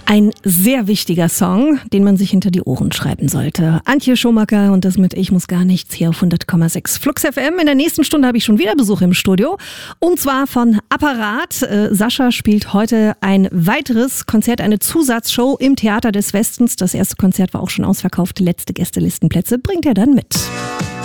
Ein sehr wichtiger Song, den man sich hinter die Ohren schreiben sollte. Antje Schumacher und das mit Ich muss gar nichts hier auf 100,6 Flux FM. In der nächsten Stunde habe ich schon wieder Besuch im Studio und zwar von Apparat. Sascha spielt heute ein weiteres Konzert, eine Zusatzshow im Theater des Westens. Das erste Konzert war auch schon ausverkauft, letzte Gästelistenplätze bringt er dann mit.